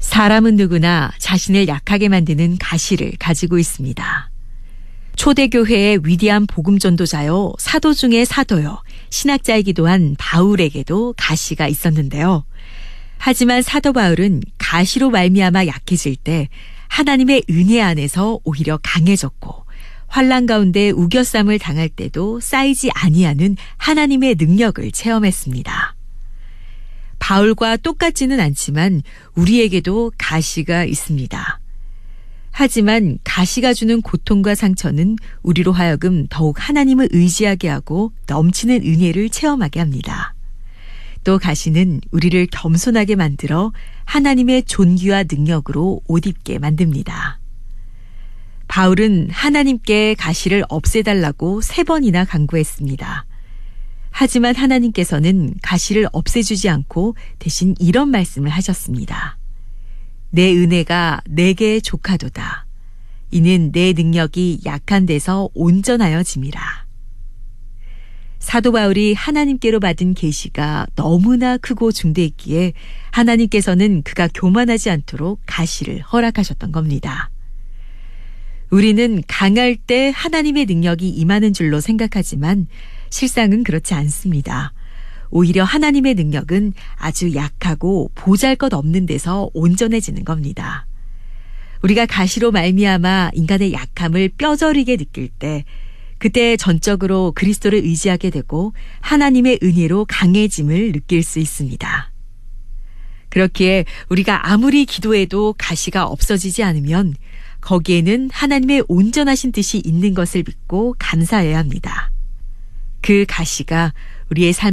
사람은 누구나 자신을 약하게 만드는 가시를 가지고 있습니다. 초대교회의 위대한 복음 전도자요, 사도 중의 사도요, 신학자이기도 한 바울에게도 가시가 있었는데요. 하지만 사도 바울은 가시로 말미암아 약해질 때 하나님의 은혜 안에서 오히려 강해졌고, 환난 가운데 우겨쌈을 당할 때도 쌓이지 아니하는 하나님의 능력을 체험했습니다. 바울과 똑같지는 않지만 우리에게도 가시가 있습니다. 하지만 가시가 주는 고통과 상처는 우리로 하여금 더욱 하나님을 의지하게 하고 넘치는 은혜를 체험하게 합니다. 또 가시는 우리를 겸손하게 만들어 하나님의 존귀와 능력으로 옷 입게 만듭니다. 바울은 하나님께 가시를 없애달라고 3번이나 간구했습니다. 하지만 하나님께서는 가시를 없애주지 않고 대신 이런 말씀을 하셨습니다. 내 은혜가 내게 족하도다. 이는 내 능력이 약한 데서 온전하여짐이라. 사도 바울이 하나님께로 받은 계시가 너무나 크고 중대했기에 하나님께서는 그가 교만하지 않도록 가시를 허락하셨던 겁니다. 우리는 강할 때 하나님의 능력이 임하는 줄로 생각하지만 실상은 그렇지 않습니다. 오히려 하나님의 능력은 아주 약하고 보잘것없는 데서 온전해지는 겁니다. 우리가 가시로 말미암아 인간의 약함을 뼈저리게 느낄 때, 그때 전적으로 그리스도를 의지하게 되고 하나님의 은혜로 강해짐을 느낄 수 있습니다. 그렇기에 우리가 아무리 기도해도 가시가 없어지지 않으면 거기에는 하나님의 온전하신 뜻이 있는 것을 믿고 감사해야 합니다. 그 가시가 우리의 삶